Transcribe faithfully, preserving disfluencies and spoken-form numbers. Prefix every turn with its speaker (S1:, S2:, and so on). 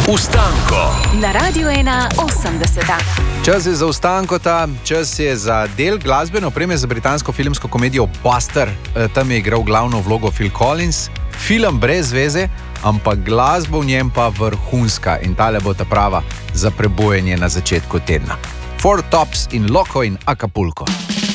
S1: Ustanko
S2: na Radiu ena osemdeset.
S3: Čas je za Ustankota, čas je za del glasbene opreme za britansko filmsko komedijo Buster. Tam je igral glavno vlogo Phil Collins. Film brez veze, ampak glasba v njem pa vrhunska in tale bo ta prava za prebojanje na začetku tedna. Four Tops in Loco in Acapulco.